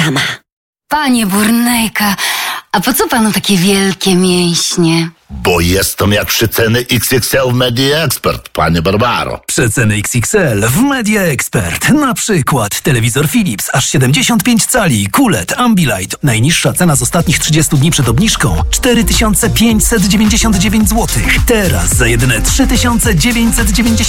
dama. Panie Burnejka, a po co panu takie wielkie mięśnie? Bo jestem jak przeceny XXL w Media Expert, panie Barbaro. Przeceny XXL w Media Expert. Na przykład telewizor Philips aż 75 cali, QLED, Ambilight. Najniższa cena z ostatnich 30 dni przed obniżką 4599 zł. Teraz za jedyne 3990